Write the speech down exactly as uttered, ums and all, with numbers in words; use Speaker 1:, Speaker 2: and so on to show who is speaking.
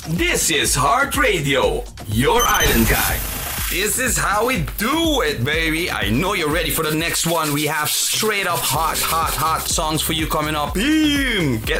Speaker 1: This is Heart Radio, your island guy. This is how we do it, baby. I know you're ready for the next one. We have straight up hot, hot, hot songs for you coming up. Boom! Get